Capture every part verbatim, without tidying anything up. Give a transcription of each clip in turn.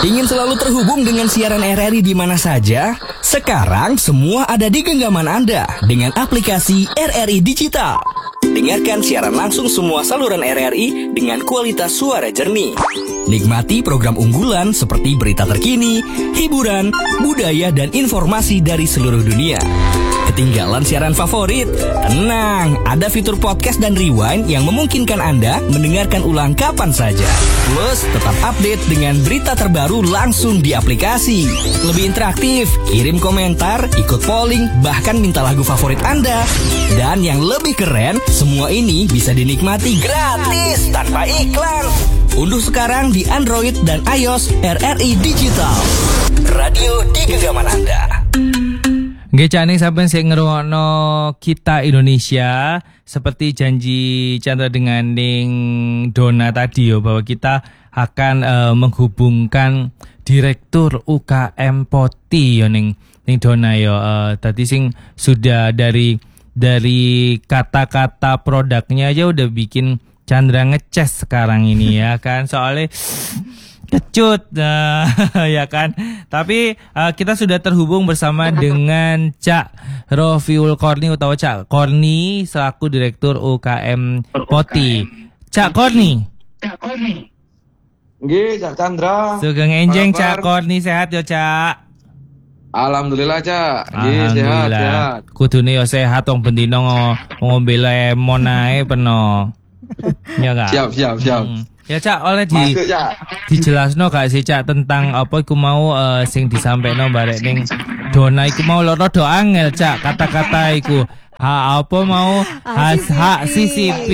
Ingin selalu terhubung dengan siaran R R I di mana saja? Sekarang semua ada di genggaman Anda dengan aplikasi R R I Digital. Dengarkan siaran langsung semua saluran R R I dengan kualitas suara jernih. Nikmati program unggulan seperti berita terkini, hiburan, budaya, dan informasi dari seluruh dunia. Ketinggalan siaran favorit? Tenang, ada fitur podcast dan rewind yang memungkinkan Anda mendengarkan ulang kapan saja. Plus, tetap update dengan berita terbaru langsung di aplikasi. Lebih interaktif, kirim komentar, ikut polling, bahkan minta lagu favorit Anda. Dan yang lebih keren, semua ini bisa dinikmati gratis tanpa iklan. Unduh sekarang di Android dan iOS R R I Digital. Radio di genggaman Anda. Nggih Cak ning sampeyan sing ngrungokno Kita Indonesia, seperti janji Chandra dengan ning Dona tadi yo, bahwa kita akan uh, menghubungkan Direktur U K M Poti yo ning ning Dona yo. Uh, tadi sing sudah dari dari kata-kata produknya aja udah bikin Chandra ngeces sekarang ini ya kan, soalnya kecut uh, ya kan. Tapi uh, kita sudah terhubung bersama dengan Cak Rofiul Korni atau Cak Korni selaku Direktur U K M Poti. Cak Korni. Cak Korni. Nggih, Cak Chandra. Sugeng enjing Cak Korni, sehat yo Cak. Alhamdulillah Cak. Nggih, sehat, sehat. Kudune yo sehat wong bendino ngombe lemon ae peno. Ya gak? Siap, siap, siap. Hmm. Ya Cak, oleh di Masuk, Cak. dijelasno gak sih Cak tentang apa iku mau uh, sing disampaikno barek ning Dona iku mau loro do angel Cak, kata-kata iku. Ha apa mau has hak C C P.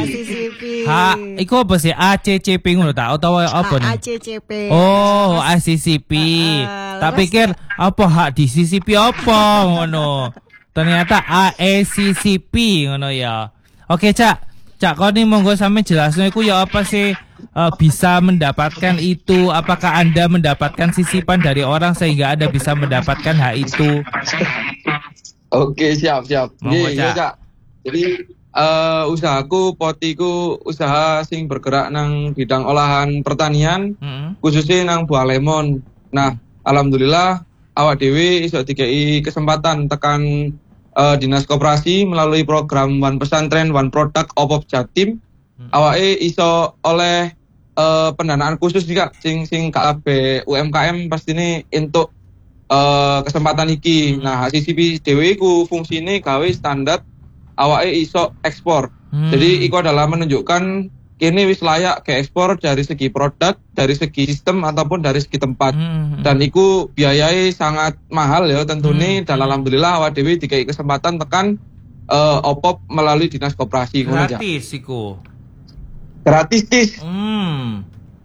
Ha iku apa sih A C C P ngono ta utawa apa nih? A C C P. Oh, A C C P. Tak pikir apa hak di C C P apa ngono. Ternyata A E C C P ngono ya. Oke Cak. Cak Korni monggo sampe jelasno iku ya apa sih uh, bisa mendapatkan itu, apakah Anda mendapatkan sisipan dari orang sehingga Anda bisa mendapatkan hak itu? Oke, siap, siap. Monggo Nggih, Cak. Cak. Jadi uh, usahaku Potiku usaha sing bergerak nang bidang olahan pertanian, Mm-hmm. khususnya nang buah lemon. Nah, alhamdulillah awak dhewe iso dikei kesempatan tekan Uh, Dinas Koperasi melalui program One Pesantren One Product O P O P Jatim. Hmm. Awake iso oleh uh, pendanaan khusus juga sing sing K A B U M K M pastine entuk uh, kesempatan iki. Hmm. Nah, C C P dhewe iku fungsine gawe standar awake iso ekspor. Hmm. Jadi iku adalah menunjukkan kini wis layak ke ekspor dari segi produk, dari segi sistem ataupun dari segi tempat. Hmm. Dan iku biayai sangat mahal ya tentunya. Hmm. Dan alhamdulillah awak dhewe dikai kesempatan tekan uh, O P O P melalui Dinas Koperasi. Gratis iku. Gratis tis. Hmm.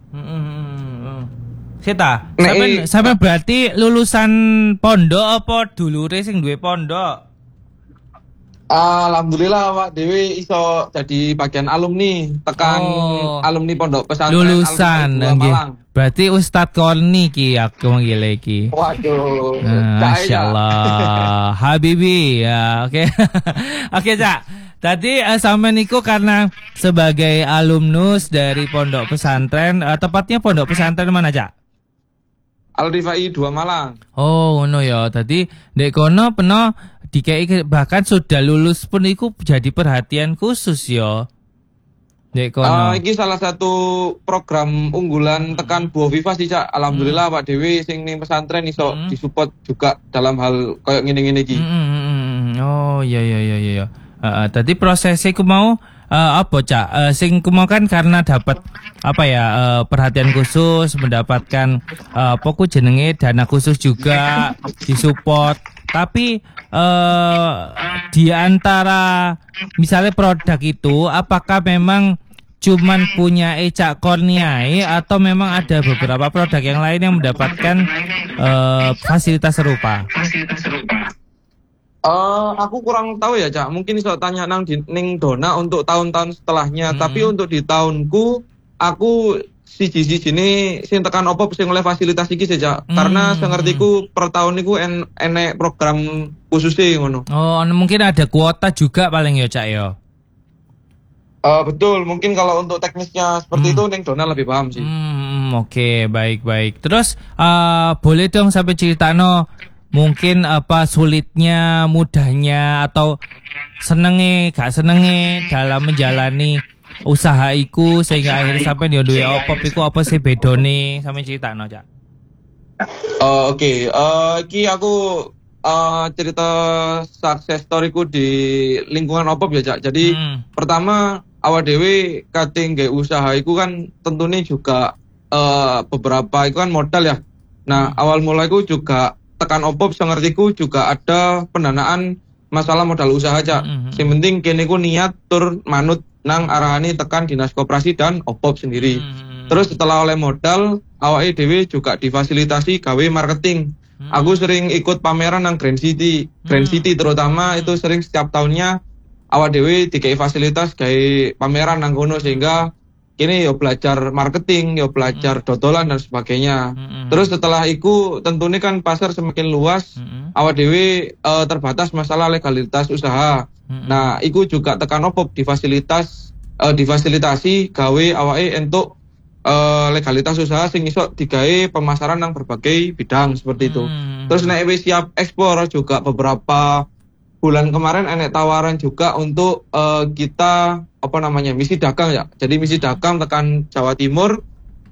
Hmm. Sita, sampe sampe berarti lulusan pondok apa dulure sing duwe pondok? Alhamdulillah awak dhewe iso jadi bagian alumni tekan oh. alumni pondok pesantren lulusan nggih. Berarti Ustadz Korni ki aku manggil iki. Waduh. Nah, masyaallah. Habibi ya, oke. Okay. Oke, okay, Cak. Tadi uh, sampean niku karena sebagai alumnus dari pondok pesantren, uh, tepatnya pondok pesantren mana, Cak? Al-Rifai dua Malang. Oh, ngono ya. Tadi ndek kono peno dikei bahkan sudah lulus pun iku jadi perhatian khusus ya. Ndek kono. Uh, iki salah satu program unggulan tekan Bu Viva sih Cak. Alhamdulillah hmm. Pak Dewi sing ning pesantren iso hmm. disupport juga dalam hal koyo ngene-ngene iki. Hmm, hmm, hmm. Oh, iya iya iya iya. Heeh, uh, tadi prosesnya ku mau uh, apa Cak? Uh, sing ku mau kan karena dapat apa ya uh, perhatian khusus, mendapatkan uh, apa ku jenenge dana khusus juga disupport. Tapi uh, di antara misalnya produk itu apakah memang cuman punya Cak Korni atau memang ada beberapa produk yang lain yang mendapatkan uh, fasilitas serupa? Fasilitas serupa. Uh, aku kurang tahu ya Cak, mungkin iso tanya nang di, ning Dona untuk tahun-tahun setelahnya. Hmm. Tapi untuk di tahunku aku siji-siji ini sing tekan opo sing oleh fasilitas iki sih Cak. Hmm. Karena sengertiku per tahun niku en, enek program khusus sih ngono. Oh, mungkin ada kuota juga paling ya Cak ya. Uh, betul, mungkin kalau untuk teknisnya seperti hmm. itu ning Dona lebih paham sih. Hmm, oke, baik-baik. Terus uh, boleh dong sampai ceritano mungkin apa sulitnya, mudahnya atau senenge, gak senenge dalam menjalani usaha iku sehingga akhirnya sampai dia duwe opop iku apa sih bedone sampe critakno, Cak. Oh, oke, okay. uh, iki aku uh, cerita success storyku di lingkungan opop ya, Cak. Jadi hmm. pertama awak dewe kate nggawe usaha iku kan tentunya juga uh, beberapa iku kan modal ya. Nah, hmm. awal mulaiku juga tekan opop sengertiku juga ada pendanaan masalah modal usaha, Cak. Hmm. Yang penting kene ku niat tur manut nang arahane tekan dinas koperasi dan opop sendiri. Hmm. Terus setelah oleh modal, awake dhewe juga difasilitasi gawe marketing. Hmm. Aku sering ikut pameran nang Grand City, Grand hmm. City terutama itu sering setiap tahunnya awak dhewe dikai fasilitas gawe pameran nang kono sehingga kini yo belajar marketing, yo belajar hmm. dodolan dan sebagainya. Hmm. Terus setelah itu tentunya kan pasar semakin luas, hmm. awak dhewe uh, terbatas masalah legalitas usaha. Hmm. Nah, iku juga tekan opop difasilitas uh, difasilitasi gawe awake entuk uh, legalitas usaha sing iso digawe pemasaran nang berbagai bidang seperti itu. Hmm. Terus nek wis siap ekspor juga beberapa bulan kemarin enek tawaran juga untuk uh, kita apa namanya misi dagang ya. Jadi misi dagang tekan Jawa Timur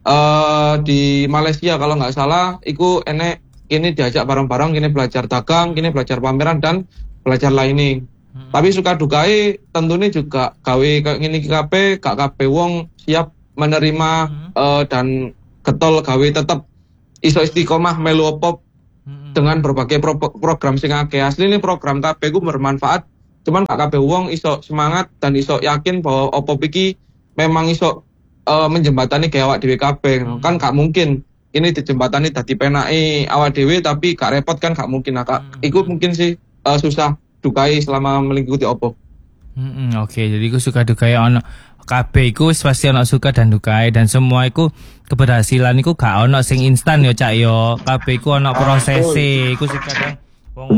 uh, di Malaysia kalau nggak salah. Iku enek ini diajak bareng-bareng kini belajar dagang, kini belajar pameran dan belajar lining. Hmm. Tapi suka dukai tentunya juga gawe kayak ngene iki kabeh gak kabeh wong siap menerima hmm. uh, dan getol gawe tetap iso istiqomah melu opop hmm. dengan berbagai pro- program sing akeh. Asli ini program kabeh ku bermanfaat, cuman gak kabeh wong iso semangat dan iso yakin bahwa opop iki memang iso uh, menjembatani gawe awak dhewe kabeh. Hmm. Kan gak mungkin ini dijembatani dadi penake awak dhewe tapi gak repot kan gak mungkin. Nah, hmm. iku mungkin sih uh, susah dukai selama mengikuti opop. Hmm, oke, okay. Jadi aku suka dukai ono kabeh iku pasti ono suka dan dukai dan semua iku keberhasilan iku gak ono sing instan yo, Cak yo. Kabeh iku ono prosese, iku sing kadang wong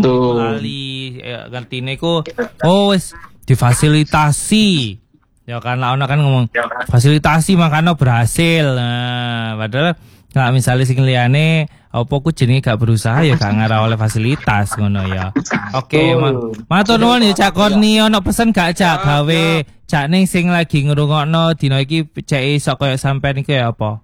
lali ya, ngertine iku oh wis difasilitasi. Ya kan ono kan ngomong fasilitasi makanya berhasil. Nah, padahal nggak misalnya sing liyane apa ku jenenge gak berusaha ya gak ngarah oleh fasilitas ngono ya. Oke, okay, matur nuwun ya Cak Korni, ono pesen gak Cak gawe Cak ning sing lagi ngrungokno dina iki cek iso koyo sampean iki ya apa?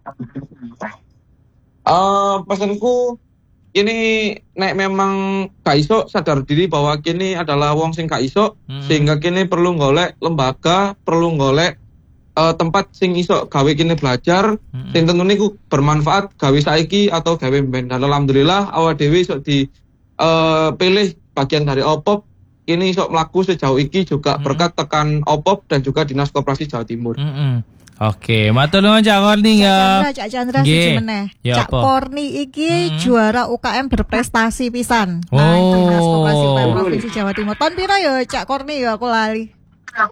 Eh uh, pesenku ini nek memang gak iso sadar diri bahwa kini adalah wong sing gak iso hmm. sehingga kini perlu golek lembaga, perlu golek Uh, tempat sing iso gawe kini belajar mm-hmm. sing tentunya ku bermanfaat gawe saiki atau gawe ben. Dan alhamdulillah awak dhewe iso di uh, pilih bagian dari opop kini iso mlaku sejauh iki juga mm-hmm. berkat tekan opop dan juga Dinas Koperasi Jawa Timur. Mm-hmm. Oke, matur nuwun Cak Korni ya. Cak Chandra siji meneh. Cak Korni iki hmm. juara U K M berprestasi pisan. Oh. Nah, Dinas Koperasi Provinsi Jawa Timur. Tahun pira ya Cak Korni ya aku lali.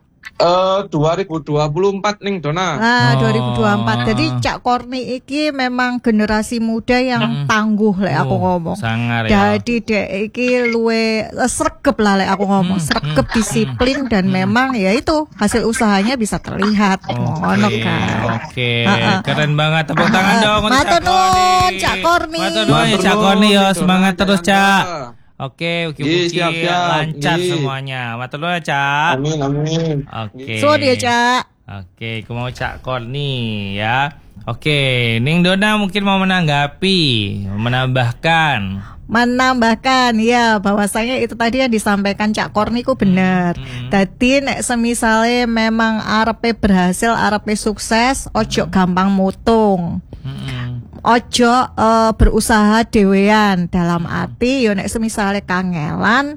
Uh, dua ribu dua puluh empat ning Dona. Nah, oh. dua ribu dua puluh empat. Jadi Cak Korni iki memang generasi muda yang hmm. tangguh lek aku ngomong. Sangar ya. Jadi dek iki luwe sregep lah lek aku ngomong. Hmm. Sregep hmm. disiplin dan hmm. memang ya itu hasil usahanya bisa terlihat. Ngono okay. kan. Oke. Okay. Uh-uh. Keren banget, tepuk tangan uh-uh. dong untuk Cak Korni. Cak Korni. Matur nuwun Cak Korni yo, semangat terus Cak. Oke, uki-uki lancar Gih. Semuanya. Matur nuwun, Cak. Amin, amin. Oke. Suwun ya, Cak. Oke, aku mau Cak Korni ya. Oke, Ning Dona mungkin mau menanggapi, menambahkan. Menambahkan ya bahwasanya itu tadi yang disampaikan Cak Korni ku bener. Hmm. Dadi nek semisale memang arepe berhasil, arepe sukses, ojo gampang mutung. Hmm. Ojo uh, berusaha dhewean dalam arti yo nek semisale kangelan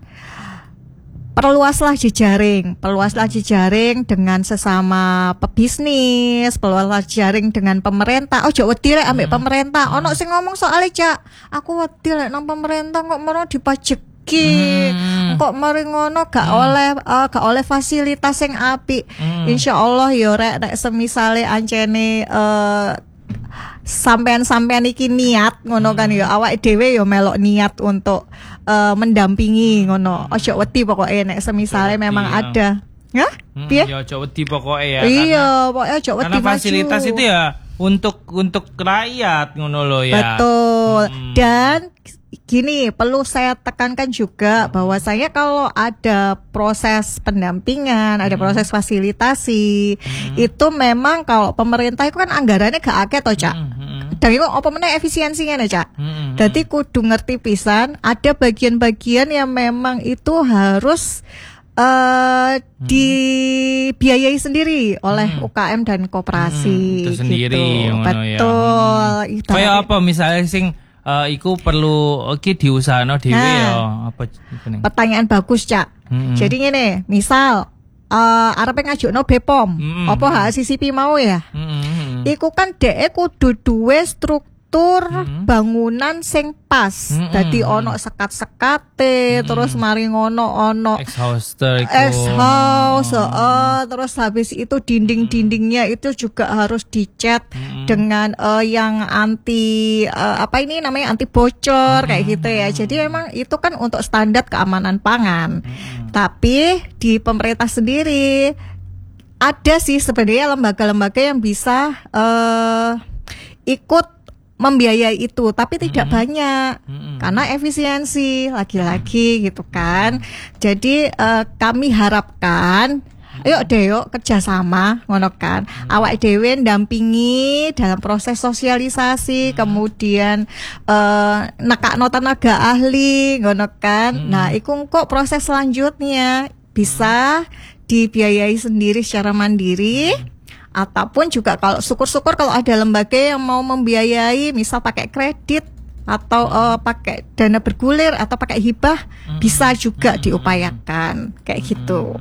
perluaslah jejaring, perluaslah jejaring dengan sesama pebisnis, perluaslah jejaring dengan pemerintah. Ojo wedi rek ambek pemerintah. Ono sing ngomong soal Cak, aku wedi rek nang pemerintah kok merono dipajeki. Hmm. Kok mari ngono gak hmm. oleh uh, gak oleh fasilitas sing apik. Hmm. Insyaallah yo rek nek semisale ancene uh, sampean-sampean iki niat ngono kan ya awake dhewe ya melok niat untuk uh, mendampingi ngono. Ojo wedi pokoke nek semisale memang ya. Ada. Hah? Piye? Ya ojo wedi pokoke ya. Iya, pokoke ojo wedi. Karena fasilitas itu ya untuk untuk rakyat ngono loh ya. Betul. Hmm. Dan gini, perlu saya tekankan juga bahwa saya kalau ada proses pendampingan, ada proses fasilitasi, Hmm. itu memang kalau pemerintah itu kan anggarannya gak akeh toh, Cak. Hmm, hmm. Dan itu apa meneh efisiensinya nih, Cak. Hmm. Jadi kudu ngerti pisan, ada bagian-bagian yang memang itu harus uh, dibiayai sendiri oleh Hmm. U K M dan koperasi. Hmm, itu sendiri, gitu. ngono ya. Betul. Itu Kayak tadi. apa misalnya sing uh, iku perlu oke diusahano dhewe Nah. ya apa iku nih? Pertanyaan bagus, Cak. Mm-mm. Jadi ngene, misal uh, arepe ngajukno B P O M, Mm-mm. apa H C C P mau ya? Mm-mm. Iku kan dhek kudu duwe struktur Mm-mm. bangunan sing pas. Mm-mm. Dadi ono sekat-sekate, terus mari ngono ono Exhauster iku. S-house, heeh. Terus habis itu dinding-dindingnya itu juga harus dicat dengan eh, yang anti eh, apa ini namanya anti bocor kayak gitu ya. Jadi memang itu kan untuk standar keamanan pangan. Tapi di pemerintah sendiri ada sih sebenarnya lembaga-lembaga yang bisa eh, ikut membiayai itu, tapi tidak banyak karena efisiensi lagi-lagi gitu kan. Jadi eh, kami harapkan, yuk deh yuk kerjasama, ngono kan. Awak dewe dampingi dalam proses sosialisasi, kemudian eh, nekakno tenaga ahli, ngono kan. Nah, iku kok proses selanjutnya bisa dibiayai sendiri secara mandiri. Ataupun juga kalau syukur-syukur kalau ada lembaga yang mau membiayai, misal pakai kredit atau uh, pakai dana bergulir atau pakai hibah, bisa juga diupayakan kayak gitu.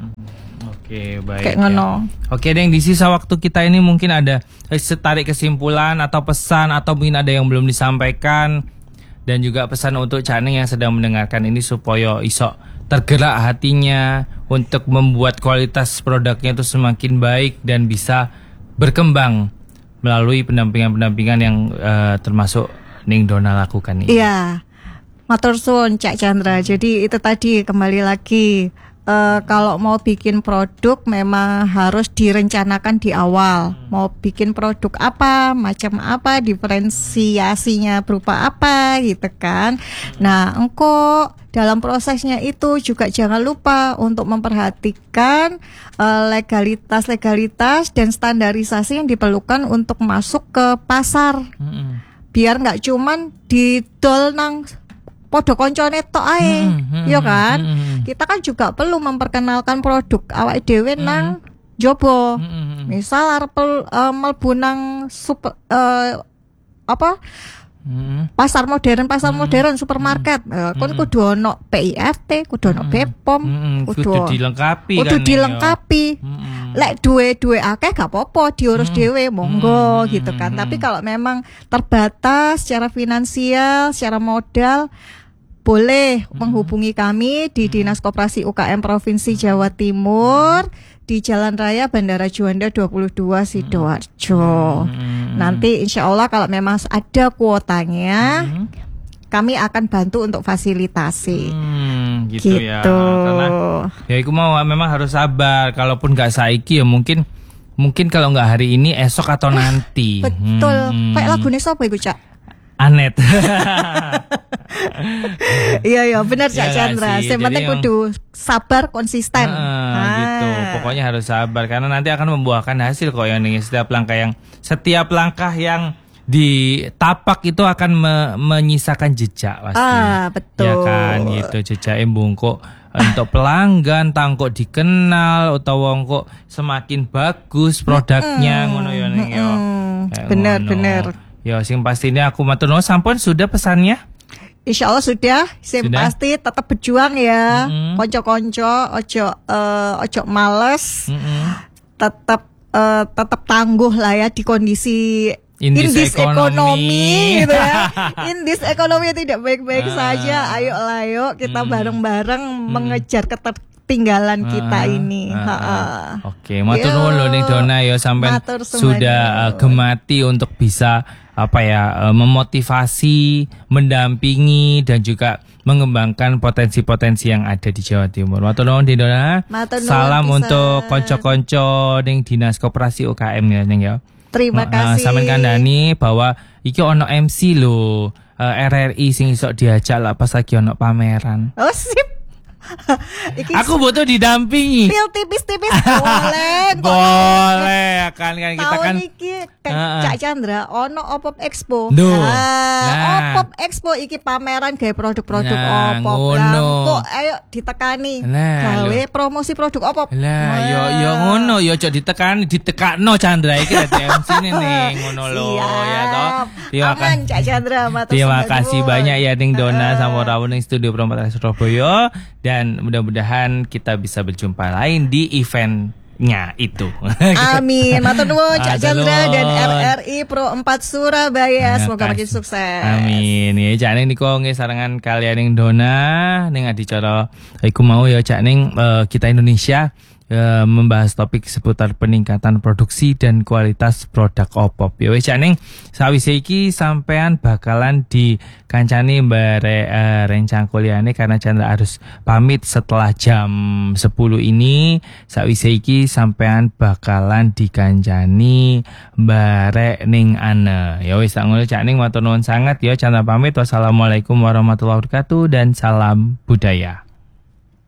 Oke, baik. Kayak ya. ngono. Oke, Deng, di sisa waktu kita ini mungkin ada eh, tarik kesimpulan atau pesan atau mungkin ada yang belum disampaikan dan juga pesan untuk Cak Ning yang sedang mendengarkan ini supaya iso tergerak hatinya untuk membuat kualitas produknya itu semakin baik dan bisa berkembang melalui pendampingan-pendampingan yang uh, termasuk Ning Dona lakukan ini. Iya, matur suwun Cak Chandra. Jadi itu tadi kembali lagi. Uh, kalau mau bikin produk memang harus direncanakan di awal. Mau bikin produk apa, macam apa, diferensiasinya berupa apa gitu kan. Nah, engkau dalam prosesnya itu juga jangan lupa untuk memperhatikan uh, legalitas-legalitas dan standarisasi yang diperlukan untuk masuk ke pasar. Mm-mm. Biar nggak cuman didol nang podo koncone tok ae, Hmm, hmm, ya kan? hmm, hmm. Kita kan juga perlu memperkenalkan produk awake dhewe nang jobo. Hmm, hmm, Misal arep uh, mlebu nang super uh, apa? hmm. Pasar modern, pasar modern, supermarket. Eh, kon kudu ono P I R T, kudu ono B P O M, Hmm, kudu dilengkapi kudu kan, Ning, dilengkapi. ya. Hmm. Lek duwe-duwe akeh gak apa-apa diurus dhewe monggo Hmm. gitu kan. Tapi kalau memang terbatas secara finansial, secara modal, boleh menghubungi kami di Dinas Koperasi U K M Provinsi Jawa Timur di Jalan Raya Bandara Juanda dua puluh dua Sidoarjo. Nanti insya Allah kalau memang ada kuotanya, kami akan bantu untuk fasilitasi. Hmm, gitu, Gitu. ya. Karena ya iku mau memang harus sabar. Kalaupun nggak saiki ya mungkin mungkin kalau nggak hari ini esok atau nanti. Betul. Hmm. Kayak lagunya siapa iku, Cak? Anet. Iya iya benar Cak Iya nggak Chandra. sih? Yang penting Jadi kudu sabar konsisten. Heeh, Ah. gitu. Pokoknya harus sabar karena nanti akan membuahkan hasil kok yang ini setiap langkah yang setiap langkah yang ditapak itu akan me- menyisakan jejak pasti. Ah, betul. Ya kan gitu jejak embungkuk untuk pelanggan tangkok dikenal atau wong kok semakin bagus produknya ngono ya ning yo. Kayak Bener, ngono. bener. Ya sing pastinya aku matur nuwun sampun sudah pesannya. Insya Allah sudah. Yang Sudah? pasti tetap berjuang ya. Mm-mm. Konco-konco, ojo eh, ojo males. Mm-mm. Tetap eh, tetap tangguh lah ya di kondisi Indis ekonomi. ekonomi gitu ya. Indis ekonomi yang tidak baik-baik Ah. saja. Ayo lah yuk kita bareng-bareng mengejar ketertinggalan kita ini. Ah, Ha-ha. Oke, matur Yo. nuwun lho ning Dona ya sampean Matur suwun. sudah uh, gemati untuk bisa apa ya uh, memotivasi, mendampingi dan juga mengembangkan potensi-potensi yang ada di Jawa Timur. Matur nuwun ning Dona. Matur nuwun Salam pisan. untuk konco-konco ning Dinas Koperasi U K M ya ning ya. Terima Uh, kasih. Sampeyan kandhani bahwa iki ono M C lho, uh, R R I sing iso diajak lah pas lagi ono pameran. Oh sip. Iki Aku butuh didampingi. pil tipis-tipis boleh. kok. Boleh kan kan kita Tahun kan iki kan Heeh. Cak Chandra ono Opop Expo. Duh. Nah, Nah. Opop Expo iki pameran gawe produk-produk Nah, Opop. ngono. Lah, kok ayo ditekani. Nah, Gawe lho. promosi produk Opop. lah yo yo ngono yo aja ditekan ditekakno Chandra iki dadi M C-ne ning ngono lho ya toh. Terima Aman kasih. Cak Chandra matur Terima sembah kasih nuwun. banyak ya Ding Dona Heeh. sama Rawon ning studio Perempatan Surabaya dan mudah-mudahan kita bisa berjumpa lain di eventnya itu. Amin. Matur nuwun Cak Matur Chandra dan nuwun. R R I Pro empat Surabaya. Terima Semoga makin kasih. sukses. Amin. Ya Cak Ning niko nggih sarengan kalian ning Dona ning adicara iku mau ya Cak Ning eh, kita Indonesia eh, membahas topik seputar peningkatan produksi dan kualitas produk Opop. Ya wis Cak Ning sawise iki sampean bakalan dikancani bare eh, rencang kuliahane karena Chandra harus pamit setelah jam sepuluh ini. Sawise iki sampean bakalan dikancani bare ning ane. Ya wis sak ngono Cak Ning matur nuwun sangat ya Chandra pamit. Wassalamualaikum warahmatullahi wabarakatuh dan salam budaya.